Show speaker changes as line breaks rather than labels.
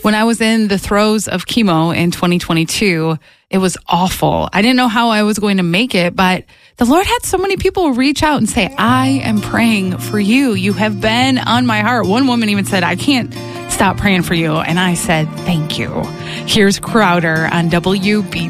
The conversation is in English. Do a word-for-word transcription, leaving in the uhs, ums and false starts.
When I was in the throes of chemo in twenty twenty-two, it was awful. I didn't know how I was going to make it, but the Lord had so many people reach out and say, I am praying for you. You have been on my heart. One woman even said, I can't stop praying for you. And I said, thank you. Here's Crowder on W B